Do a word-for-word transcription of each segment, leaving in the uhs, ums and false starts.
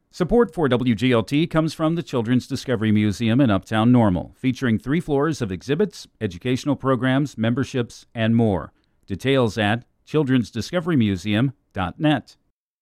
Support for W G L T comes from the Children's Discovery Museum in Uptown Normal, featuring three floors of exhibits, educational programs, memberships, and more. Details at children's discovery museum dot net.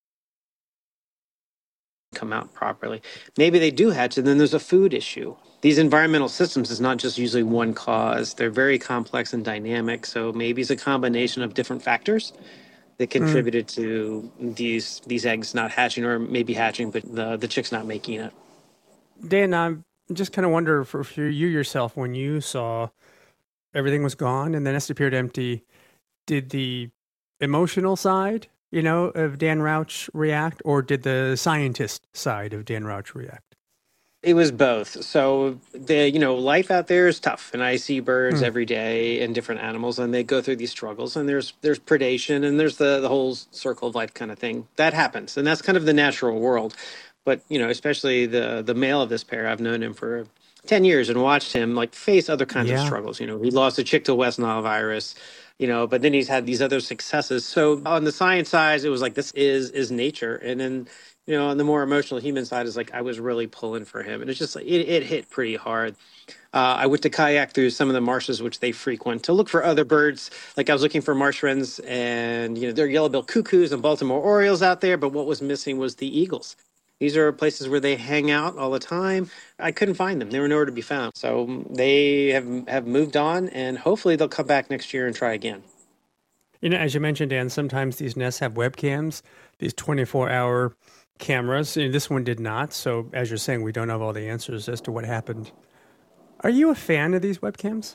Come out properly. Maybe they do hatch, and then there's a food issue. These environmental systems is not just usually one cause. They're very complex and dynamic, so maybe it's a combination of different factors that contributed mm. to these these eggs not hatching, or maybe hatching, but the, the chick's not making it. Dan, I just kind of wonder for, for you yourself, when you saw everything was gone and the nest appeared empty, did the emotional side, you know, of Dan Rauch react, or did the scientist side of Dan Rauch react? It was both. So the, you know, life out there is tough, and I see birds Hmm. every day and different animals, and they go through these struggles, and there's there's predation, and there's the the whole circle of life kind of thing that happens, and that's kind of the natural world. But you know, especially the the male of this pair, I've known him for ten years and watched him like face other kinds Yeah. of struggles. You know, he lost a chick to West Nile virus. You know, but then he's had these other successes. So on the science side, it was like, this is is nature, and then, you know, on the more emotional human side is like, I was really pulling for him. And it's just like, it, it hit pretty hard. Uh, I went to kayak through some of the marshes which they frequent to look for other birds. Like I was looking for marsh wrens, and, you know, there are yellow-billed cuckoos and Baltimore Orioles out there. But what was missing was the eagles. These are places where they hang out all the time. I couldn't find them. They were nowhere to be found. So they have, have moved on, and hopefully they'll come back next year and try again. You know, as you mentioned, Dan, sometimes these nests have webcams, these twenty-four hour cameras. You know, this one did not. So as you're saying, we don't have all the answers as to what happened. Are you a fan of these webcams?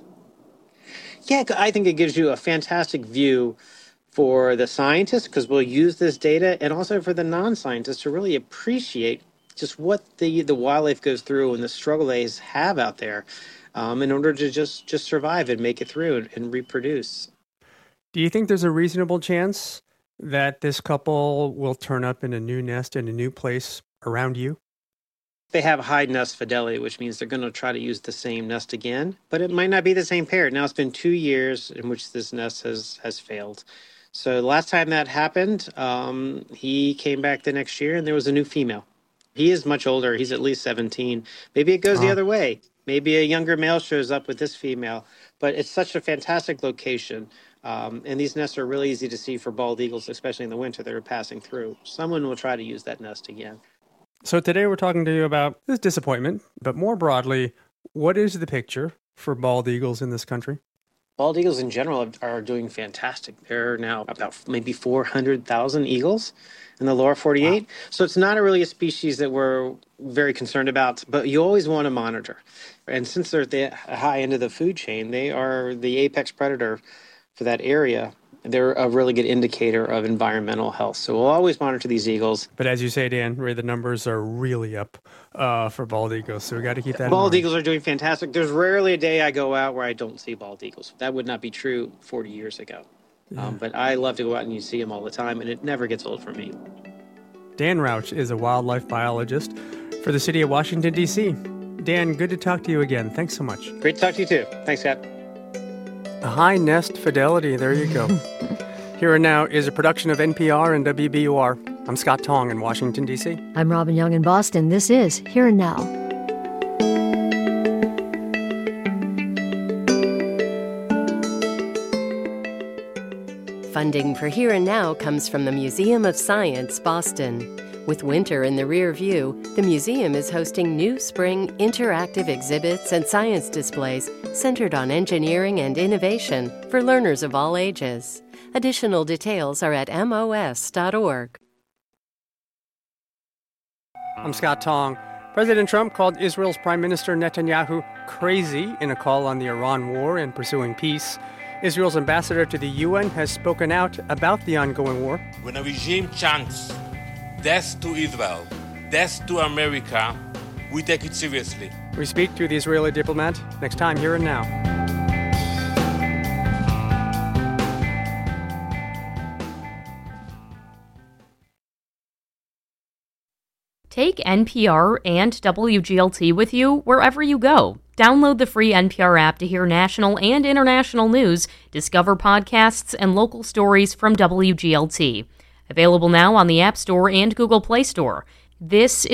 Yeah, I think it gives you a fantastic view for the scientists, because we'll use this data, and also for the non-scientists to really appreciate just what the, the wildlife goes through and the struggle they have out there um, in order to just, just survive and make it through and, and reproduce. Do you think there's a reasonable chance that this couple will turn up in a new nest in a new place around you? They have high nest fidelity, which means they're going to try to use the same nest again, but it might not be the same pair. Now it's been two years in which this nest has, has failed. So the last time that happened, um, he came back the next year, and there was a new female. He is much older. He's at least seventeen. Maybe it goes the Oh. other way. Maybe a younger male shows up with this female. But it's such a fantastic location. Um, and these nests are really easy to see for bald eagles, especially in the winter that are passing through. Someone will try to use that nest again. So today we're talking to you about this disappointment, but more broadly, what is the picture for bald eagles in this country? Bald eagles in general are doing fantastic. There are now about maybe four hundred thousand eagles in the lower forty-eight. Wow. So it's not a really a species that we're very concerned about, but you always want to monitor. And since they're at the high end of the food chain, they are the apex predator for that area. They're a really good indicator of environmental health. So we'll always monitor these eagles. But as you say, Dan, Ray, the numbers are really up uh, for bald eagles. So we got to keep that Bald in mind. eagles are doing fantastic. There's rarely a day I go out where I don't see bald eagles. That would not be true forty years ago. Yeah. Um, but I love to go out and you see them all the time, and it never gets old for me. Dan Rauch is a wildlife biologist for the city of Washington, D C Dan, good to talk to you again. Thanks so much. Great to talk to you too. Thanks, Scott. A high nest fidelity. There you go. Here and Now is a production of N P R and W B U R. I'm Scott Tong in Washington, D C I'm Robin Young in Boston. This is Here and Now. Funding for Here and Now comes from the Museum of Science, Boston. With winter in the rear view, the museum is hosting new spring interactive exhibits and science displays centered on engineering and innovation for learners of all ages. Additional details are at M O S dot org. I'm Scott Tong. President Trump called Israel's Prime Minister Netanyahu crazy in a call on the Iran war and pursuing peace. Israel's ambassador to the U N has spoken out about the ongoing war. When a regime chants death to Israel, death to America, we take it seriously. We speak to the Israeli diplomat next time Here and Now. Take N P R and W G L T with you wherever you go. Download the free N P R app to hear national and international news, discover podcasts, and local stories from W G L T. Available now on the App Store and Google Play Store. This